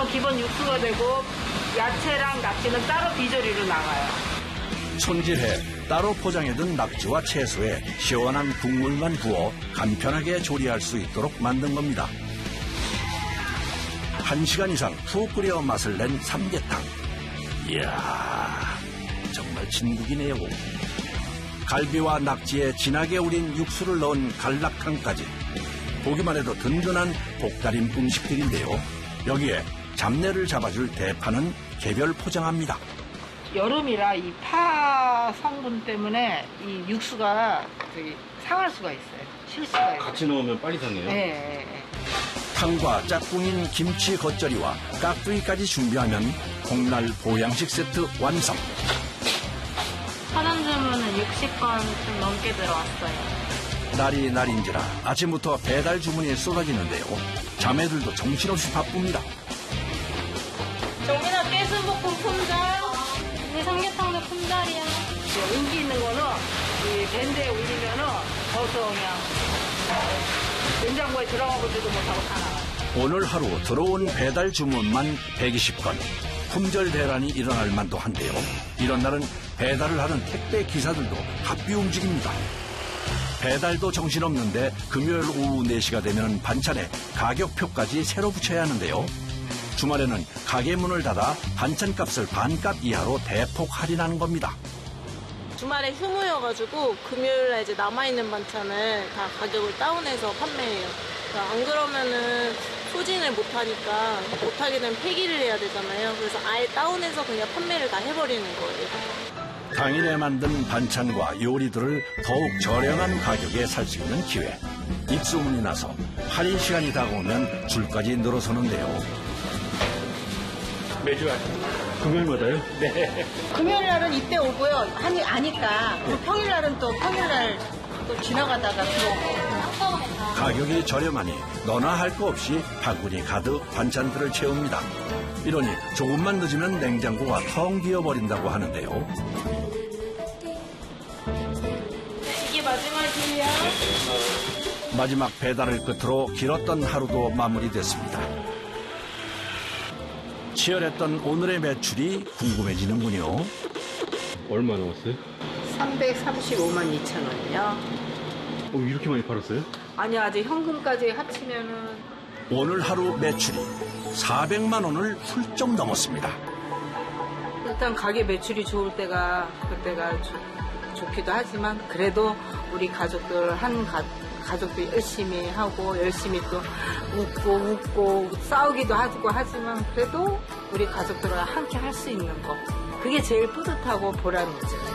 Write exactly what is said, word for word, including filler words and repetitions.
이건 기본 육수가 되고 야채랑 낙지는 따로 비조리로 나가요. 손질해 따로 포장해둔 낙지와 채소에 시원한 국물만 부어 간편하게 조리할 수 있도록 만든 겁니다. 한 시간 이상 푹 끓여 맛을 낸 삼계탕. 이야, 정말 진국이네요. 갈비와 낙지에 진하게 우린 육수를 넣은 갈락탕까지. 보기만 해도 든든한 복다림 음식들인데요. 여기에 잡내를 잡아줄 대파는 개별 포장합니다. 여름이라 이 파 성분 때문에 이 육수가 저기 상할 수가 있어요. 실 수가 있어요. 같이 넣으면 빨리 상해요? 네. 네. 탕과 짝꿍인 김치 겉절이와 깍두기까지 준비하면 콩날 보양식 세트 완성. 사전 주문은 육십 건 좀 넘게 들어왔어요. 날이 날인지라 아침부터 배달 주문이 쏟아지는데요. 자매들도 정신없이 바쁩니다. 정민아 깨순볶음 품절. 우리 삼계탕도 품절이야. 인기 있는 거는 이 밴드에 올리면은 벌써 그냥 냉장고에 들어가 보지도 못하고 다 나가요. 오늘 하루 들어온 배달 주문만 백이십 건. 품절 대란이 일어날 만도 한데요. 이런 날은 배달을 하는 택배 기사들도 바삐 움직입니다. 배달도 정신없는데 금요일 오후 네 시가 되면 반찬에 가격표까지 새로 붙여야 하는데요. 주말에는 가게 문을 닫아 반찬값을 반값 이하로 대폭 할인하는 겁니다. 주말에 휴무여가지고 금요일날 이제 남아있는 반찬을 다 가격을 다운해서 판매해요. 안 그러면은 소진을 못하니까 못하게 되면 폐기를 해야 되잖아요. 그래서 아예 다운해서 그냥 판매를 다 해버리는 거예요. 당일에 만든 반찬과 요리들을 더욱 저렴한 가격에 살 수 있는 기회. 입소문이 나서 할인 시간이 다가오면 줄까지 늘어서는데요. 매주 금요일마다요? 네. 금요일 날은 이때 오고요. 한이 아니까 평일 날은 또 평일 날 또 지나가다가 들어오고. 가격이 저렴하니 너나 할 거 없이 바구니 가득 반찬들을 채웁니다. 이러니 조금만 늦으면 냉장고가 텅 비어버린다고 하는데요. 이게 마지막이에요. 마지막 배달을 끝으로 길었던 하루도 마무리됐습니다. 치열했던 오늘의 매출이 궁금해지는군요. 얼마 나왔어요? 삼백삼십오만 이천 원이요. 어, 이렇게 많이 팔았어요? 아니 아직 현금까지 합치면은 오늘 하루 매출이 사백만 원을 훌쩍 넘었습니다. 일단 가게 매출이 좋을 때가 그때가 좋, 좋기도 하지만 그래도 우리 가족들 한 가, 가족도 열심히 하고 열심히 또 웃고 웃고 싸우기도 하고 하지만 그래도 우리 가족들과 함께 할 수 있는 거 그게 제일 뿌듯하고 보람이 있죠.